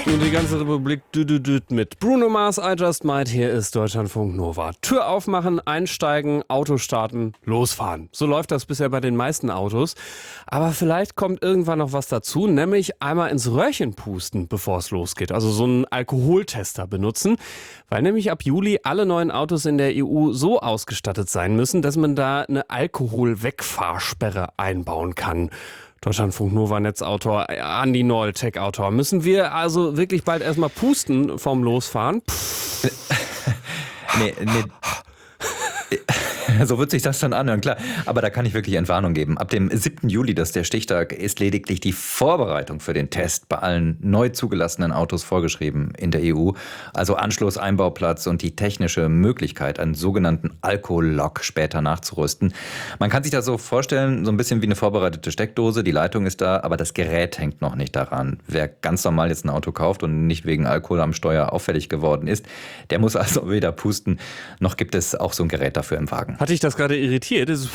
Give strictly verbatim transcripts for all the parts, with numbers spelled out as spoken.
Und die ganze Republik düdüdüt mit Bruno Mars, I Just Might. Hier ist Deutschlandfunk Nova. Tür aufmachen, einsteigen, Auto starten, losfahren. So läuft das bisher bei den meisten Autos. Aber vielleicht kommt irgendwann noch was dazu, nämlich einmal ins Röhrchen pusten, bevor es losgeht. Also so einen Alkoholtester benutzen. Weil nämlich ab Juli alle neuen Autos in der E U so ausgestattet sein müssen, dass man da eine Alkoholwegfahrsperre einbauen kann. Deutschlandfunk Nova Netzautor Andi Noll, Tech-Autor. Müssen wir also wirklich bald erstmal pusten vom Losfahren? nee, nee. So wird sich das dann anhören, klar. Aber da kann ich wirklich Entwarnung geben. Ab dem siebten Juli, das ist der Stichtag, ist lediglich die Vorbereitung für den Test bei allen neu zugelassenen Autos vorgeschrieben in der E U. Also Anschluss, Einbauplatz und die technische Möglichkeit, einen sogenannten Alkolog später nachzurüsten. Man kann sich das so vorstellen, so ein bisschen wie eine vorbereitete Steckdose. Die Leitung ist da, aber das Gerät hängt noch nicht daran. Wer ganz normal jetzt ein Auto kauft und nicht wegen Alkohol am Steuer auffällig geworden ist, der muss also weder pusten, noch gibt es auch so ein Gerät dafür im Wagen. Hat dich das gerade irritiert? Das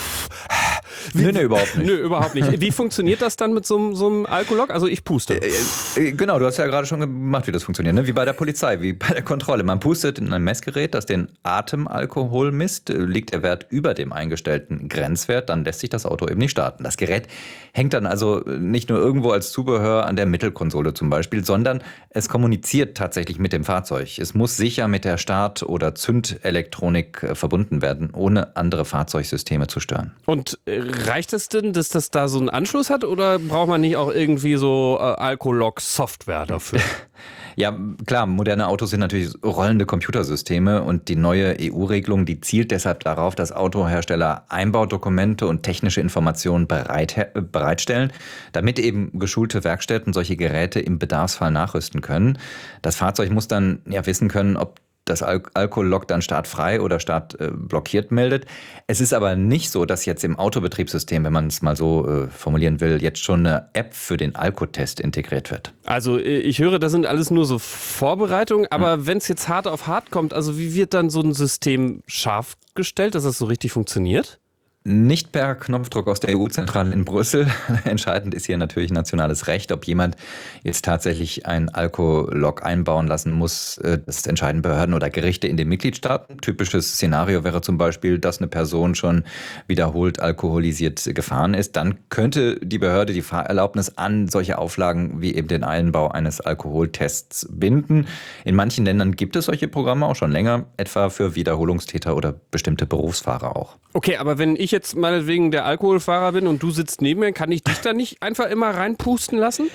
Nö, nee, überhaupt nicht. Nö, überhaupt nicht. Wie funktioniert das dann mit so, einem- so einem Alkolog? Also ich puste. Äh, äh, genau, du hast ja gerade schon gemacht, wie das funktioniert, ne? Wie bei der Polizei, wie bei der Kontrolle. Man pustet in ein Messgerät, das den Atemalkohol misst. Liegt der Wert über dem eingestellten Grenzwert, dann lässt sich das Auto eben nicht starten. Das Gerät hängt dann also nicht nur irgendwo als Zubehör an der Mittelkonsole zum Beispiel, sondern es kommuniziert tatsächlich mit dem Fahrzeug. Es muss sicher mit der Start- oder Zündelektronik äh, verbunden werden, ohne andere Fahrzeugsysteme zu stören. Und äh, reicht es denn, dass das da so einen Anschluss hat oder braucht man nicht auch irgendwie so äh, Alkolog-Software dafür? Ja, klar, moderne Autos sind natürlich rollende Computersysteme und die neue E U-Regelung, die zielt deshalb darauf, dass Autohersteller Einbaudokumente und technische Informationen bereit, bereitstellen, damit eben geschulte Werkstätten solche Geräte im Bedarfsfall nachrüsten können. Das Fahrzeug muss dann ja wissen können, ob das Al- Alkolog dann startfrei oder startblockiert äh, meldet. Es ist aber nicht so, dass jetzt im Autobetriebssystem, wenn man es mal so äh, formulieren will, jetzt schon eine App für den Alkotest integriert wird. Also äh, ich höre, das sind alles nur so Vorbereitungen, aber hm. wenn es jetzt hart auf hart kommt, also wie wird dann so ein System scharf gestellt, dass das so richtig funktioniert? Nicht per Knopfdruck aus der E U-Zentrale in Brüssel. Entscheidend ist hier natürlich nationales Recht. Ob jemand jetzt tatsächlich ein Alkolog einbauen lassen muss, das entscheiden Behörden oder Gerichte in den Mitgliedstaaten. Typisches Szenario wäre zum Beispiel, dass eine Person schon wiederholt alkoholisiert gefahren ist. Dann könnte die Behörde die Fahrerlaubnis an solche Auflagen wie eben den Einbau eines Alkoholtests binden. In manchen Ländern gibt es solche Programme auch schon länger, etwa für Wiederholungstäter oder bestimmte Berufsfahrer auch. Okay, aber wenn ich jetzt meinetwegen der Alkoholfahrer bin und du sitzt neben mir, kann ich dich da nicht einfach immer reinpusten lassen?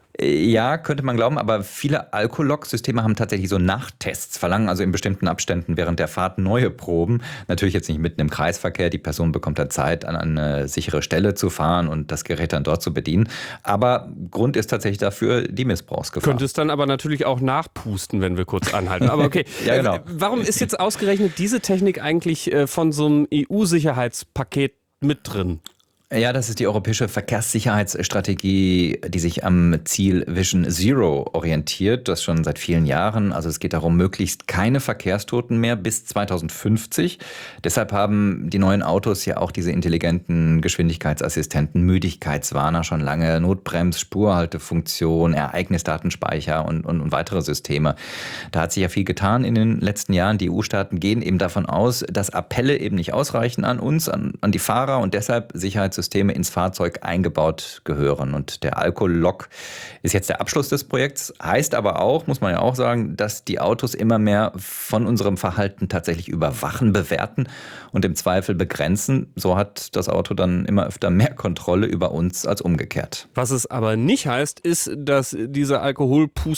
Ja, könnte man glauben, aber viele Alkolog-Systeme haben tatsächlich so Nachtests, verlangen also in bestimmten Abständen während der Fahrt neue Proben. Natürlich jetzt nicht mitten im Kreisverkehr, die Person bekommt dann Zeit, an eine sichere Stelle zu fahren und das Gerät dann dort zu bedienen. Aber Grund ist tatsächlich dafür die Missbrauchsgefahr. Könnte es dann aber natürlich auch nachpusten, wenn wir kurz anhalten. Aber okay, ja, genau. Warum ist jetzt ausgerechnet diese Technik eigentlich äh, von so einem E U-Sicherheitspaket mit drin? Ja, das ist die europäische Verkehrssicherheitsstrategie, die sich am Ziel Vision Zero orientiert, das schon seit vielen Jahren. Also es geht darum, möglichst keine Verkehrstoten mehr bis zweitausendfünfzig. Deshalb haben die neuen Autos ja auch diese intelligenten Geschwindigkeitsassistenten, Müdigkeitswarner schon lange, Notbrems, Spurhaltefunktion, Ereignisdatenspeicher und, und, und weitere Systeme. Da hat sich ja viel getan in den letzten Jahren. Die E U-Staaten gehen eben davon aus, dass Appelle eben nicht ausreichen an uns, an, an die Fahrer und deshalb Sicherheitssysteme Systeme ins Fahrzeug eingebaut gehören. Und der Alkolog ist jetzt der Abschluss des Projekts, heißt aber auch, muss man ja auch sagen, dass die Autos immer mehr von unserem Verhalten tatsächlich überwachen, bewerten und im Zweifel begrenzen. So hat das Auto dann immer öfter mehr Kontrolle über uns als umgekehrt. Was es aber nicht heißt, ist, dass diese Alkoholpust